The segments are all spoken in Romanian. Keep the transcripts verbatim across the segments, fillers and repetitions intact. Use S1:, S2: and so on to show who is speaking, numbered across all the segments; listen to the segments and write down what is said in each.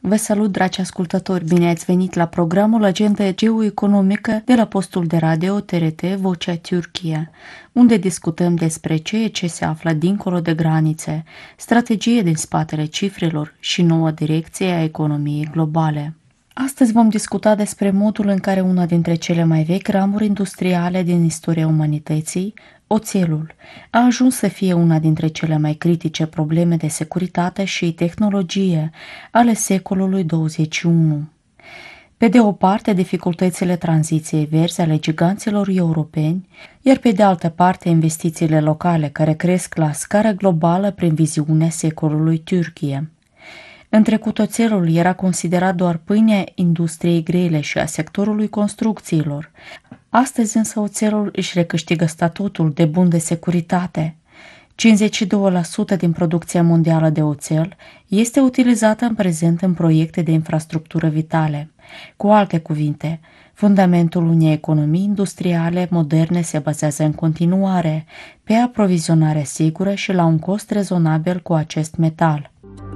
S1: Vă salut, dragi ascultători! Bine ați venit la programul Agenda Geoeconomică de la postul de radio T R T Vocea Turcia, unde discutăm despre ceea ce se află dincolo de granițe, strategie din spatele cifrelor și noua direcție a economiei globale. Astăzi vom discuta despre modul în care una dintre cele mai vechi ramuri industriale din istoria umanității, oțelul, a ajuns să fie una dintre cele mai critice probleme de securitate și tehnologie ale secolului douăzeci și unu. Pe de o parte, dificultățile tranziției verzi ale giganților europeni, iar pe de altă parte, investițiile locale care cresc la scară globală prin viziunea secolului Turcie. În trecut, oțelul era considerat doar pâinea industriei grele și a sectorului construcțiilor. Astăzi însă oțelul își recâștigă statutul de bun de securitate. cincizeci și doi la sută din producția mondială de oțel este utilizată în prezent în proiecte de infrastructură vitale. Cu alte cuvinte, fundamentul unei economii industriale moderne se bazează în continuare pe aprovizionarea sigură și la un cost rezonabil cu acest metal.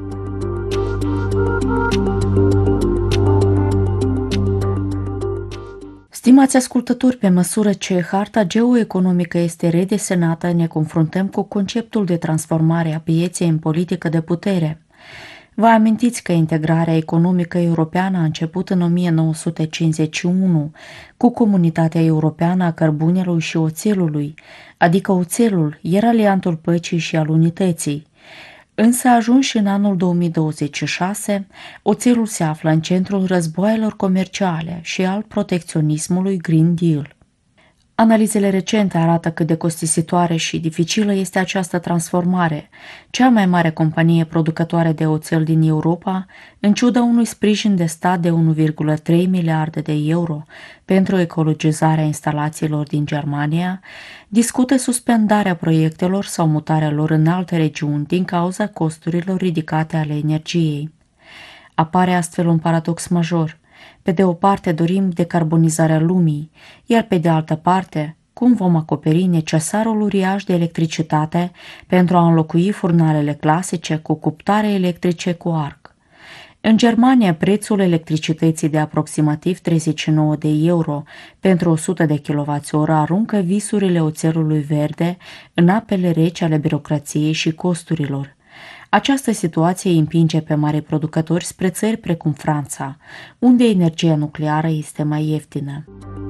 S1: Stimați ascultători, pe măsură ce harta geoeconomică este redesenată, ne confruntăm cu conceptul de transformare a pieței în politică de putere. Vă amintiți că integrarea economică europeană a început în o mie nouă sute cincizeci și unu cu Comunitatea Europeană a Cărbunelui și Oțelului, adică oțelul era liantul păcii și al unității. Însă ajuns și în anul două mii douăzeci și șase, oțelul se află în centrul războaielor comerciale și al protecționismului Green Deal. Analizele recente arată cât de costisitoare și dificilă este această transformare. Cea mai mare companie producătoare de oțel din Europa, în ciuda unui sprijin de stat de unu virgulă trei miliarde de euro pentru ecologizarea instalațiilor din Germania, discută suspendarea proiectelor sau mutarea lor în alte regiuni din cauza costurilor ridicate ale energiei. Apare astfel un paradox major. Pe de o parte dorim decarbonizarea lumii, iar pe de altă parte, cum vom acoperi necesarul uriaș de electricitate pentru a înlocui furnalele clasice cu cuptare electrice cu arc? În Germania, prețul electricității de aproximativ treizeci și nouă de euro pentru o sută de kilowați-oră aruncă visurile oțelului verde în apele reci ale birocrației și costurilor. Această situație îi împinge pe mari producători spre țări precum Franța, unde energia nucleară este mai ieftină.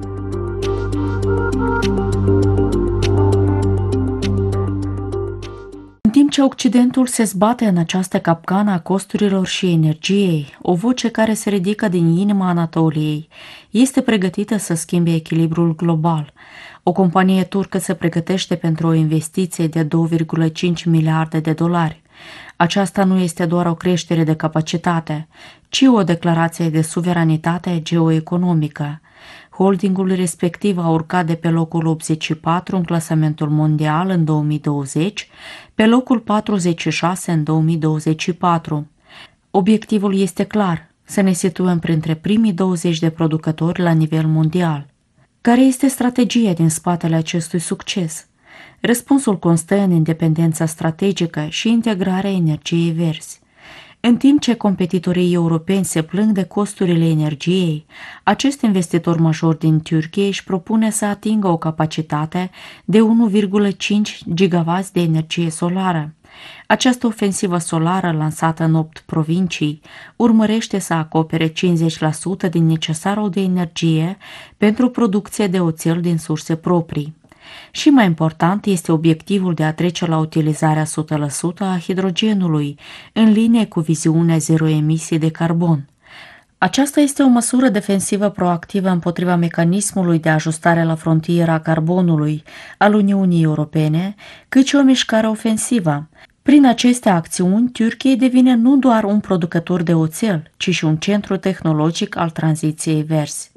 S1: În timp ce Occidentul se zbate în această capcană a costurilor și energiei, o voce care se ridică din inima Anatoliei este pregătită să schimbe echilibrul global. O companie turcă se pregătește pentru o investiție de două virgulă cinci miliarde de dolari. Aceasta nu este doar o creștere de capacitate, ci o declarație de suveranitate geoeconomică. Holdingul respectiv a urcat de pe locul optzeci și patru în clasamentul mondial în două mii douăzeci, pe locul patruzeci și șase în două mii douăzeci și patru. Obiectivul este clar, să ne situăm printre primii douăzeci de producători la nivel mondial. Care este strategia din spatele acestui succes? Răspunsul constă în independența strategică și integrarea energiei verzi. În timp ce competitorii europeni se plâng de costurile energiei, acest investitor major din Turcia își propune să atingă o capacitate de unu virgulă cinci gigawați de energie solară. Această ofensivă solară, lansată în opt provincii, urmărește să acopere cincizeci la sută din necesarul de energie pentru producție de oțel din surse proprii. Și mai important este obiectivul de a trece la utilizarea o sută la sută a hidrogenului, în linie cu viziunea zero emisii de carbon. Aceasta este o măsură defensivă proactivă împotriva mecanismului de ajustare la frontiera carbonului al Uniunii Europene, cât și o mișcare ofensivă. Prin aceste acțiuni, Turcia devine nu doar un producător de oțel, ci și un centru tehnologic al tranziției verzi.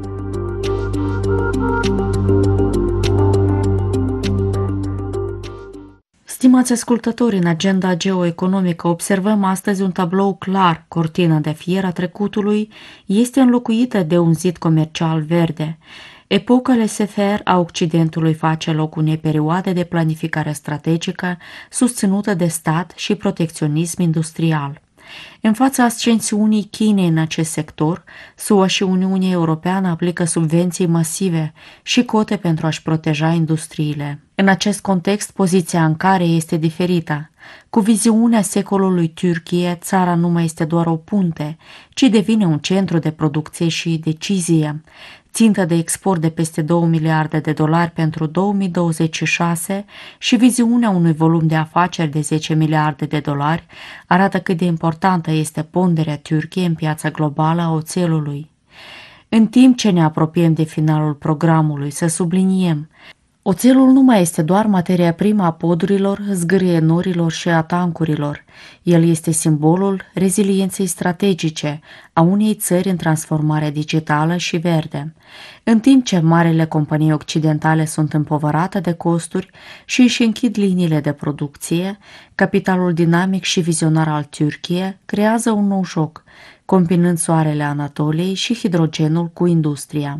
S1: Stimați ascultători, în agenda geoeconomică observăm astăzi un tablou clar. Cortina de fier a trecutului este înlocuită de un zid comercial verde. Epoca laissez-faire a Occidentului face loc unei perioade de planificare strategică susținută de stat și protecționism industrial. În fața ascensiunii Chinei în acest sector, S U A și Uniunea Europeană aplică subvenții masive și cote pentru a-și proteja industriile. În acest context, poziția Ankarei este diferită. Cu viziunea secolului Turcie, țara nu mai este doar o punte, ci devine un centru de producție și decizie. Țintă de export de peste două miliarde de dolari pentru două mii douăzeci și șase și viziunea unui volum de afaceri de zece miliarde de dolari arată cât de importantă este ponderea Turciei în piața globală a oțelului. În timp ce ne apropiem de finalul programului, să subliniem: oțelul nu mai este doar materia primă a podurilor, zgârie norilor și a tancurilor. El este simbolul rezilienței strategice a unei țări în transformare digitală și verde. În timp ce marile companii occidentale sunt împovărate de costuri și își închid liniile de producție, capitalul dinamic și vizionar al Turciei creează un nou joc, combinând soarele Anatoliei și hidrogenul cu industria.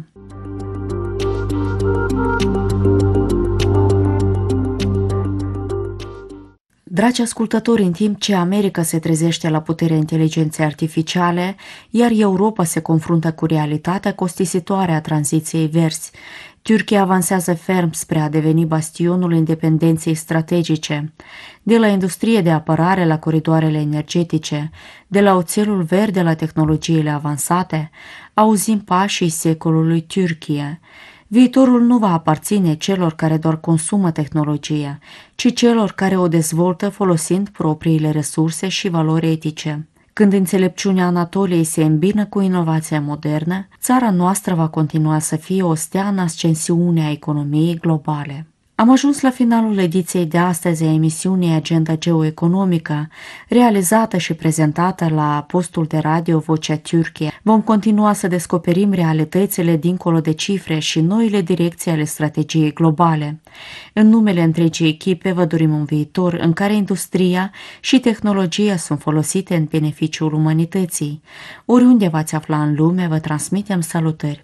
S1: Dragi ascultători, în timp ce America se trezește la puterea inteligenței artificiale, iar Europa se confruntă cu realitatea costisitoare a tranziției verzi, Turcia avansează ferm spre a deveni bastionul independenței strategice. De la industrie de apărare la coridoarele energetice, de la oțelul verde la tehnologiile avansate, auzim pașii secolului Turcie. Viitorul nu va aparține celor care doar consumă tehnologia, ci celor care o dezvoltă folosind propriile resurse și valori etice. Când înțelepciunea Anatoliei se îmbină cu inovația modernă, țara noastră va continua să fie o stea în ascensiune a economiei globale. Am ajuns la finalul ediției de astăzi a emisiunii Agenda Geoeconomică, realizată și prezentată la postul de radio Vocea Turciei. Vom continua să descoperim realitățile dincolo de cifre și noile direcții ale strategiei globale. În numele întregii echipe vă dorim un viitor în care industria și tehnologia sunt folosite în beneficiul umanității. Oriunde v-ați afla în lume, vă transmitem salutări.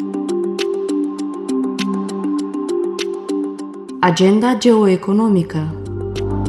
S1: Agenda geoeconomică.